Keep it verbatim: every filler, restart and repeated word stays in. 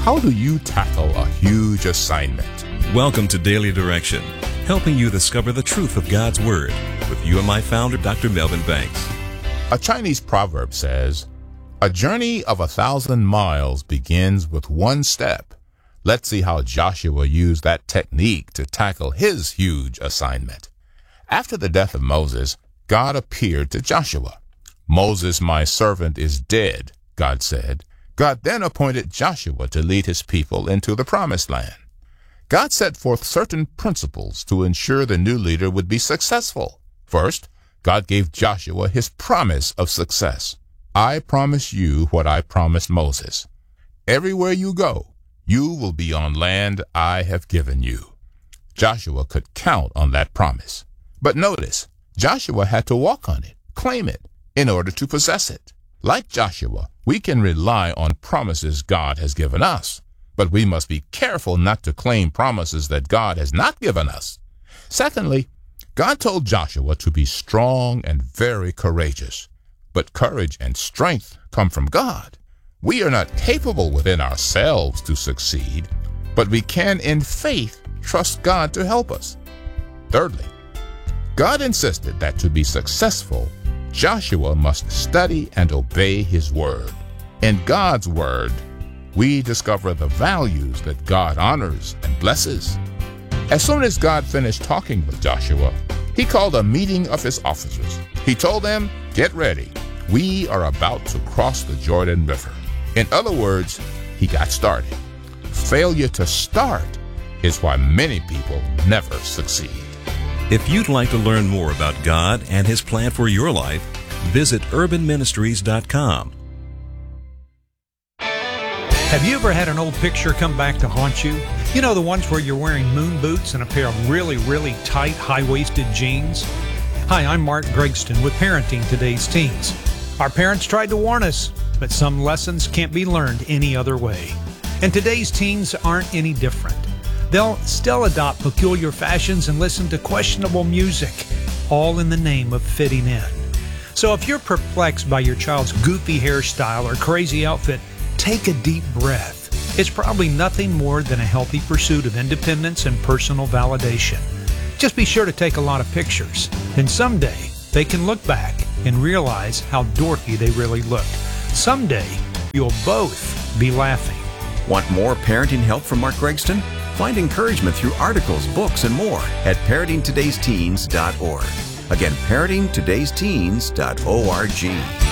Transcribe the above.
How do you tackle a huge assignment? Welcome to Daily Direction, helping you discover the truth of God's Word with you and my founder, Doctor Melvin Banks. A Chinese proverb says, "A journey of a thousand miles begins with one step." Let's see how Joshua used that technique to tackle his huge assignment. After the death of Moses, God appeared to Joshua. "Moses, my servant, is dead," God said. God then appointed Joshua to lead his people into the promised land. God set forth certain principles to ensure the new leader would be successful. First, God gave Joshua his promise of success. "I promise you what I promised Moses. Everywhere you go, you will be on land I have given you." Joshua could count on that promise. But notice, Joshua had to walk on it, claim it, in order to possess it. Like Joshua, we can rely on promises God has given us, but we must be careful not to claim promises that God has not given us. Secondly, God told Joshua to be strong and very courageous, but courage and strength come from God. We are not capable within ourselves to succeed, but we can in faith trust God to help us. Thirdly, God insisted that to be successful, Joshua must study and obey his word. In God's word, we discover the values that God honors and blesses. As soon as God finished talking with Joshua, he called a meeting of his officers. He told them, "Get ready. We are about to cross the Jordan River." In other words, he got started. Failure to start is why many people never succeed. If you'd like to learn more about God and His plan for your life, visit urban ministries dot com. Have you ever had an old picture come back to haunt you? You know, the ones where you're wearing moon boots and a pair of really, really tight, high-waisted jeans? Hi, I'm Mark Gregston with Parenting Today's Teens. Our parents tried to warn us, but some lessons can't be learned any other way. And today's teens aren't any different. They'll still adopt peculiar fashions and listen to questionable music, all in the name of fitting in. So if you're perplexed by your child's goofy hairstyle or crazy outfit, take a deep breath. It's probably nothing more than a healthy pursuit of independence and personal validation. Just be sure to take a lot of pictures. Then someday, they can look back and realize how dorky they really looked. Someday, you'll both be laughing. Want more parenting help from Mark Gregston? Find encouragement through articles, books, and more at parenting todays teens dot org. Again, parenting todays teens dot org.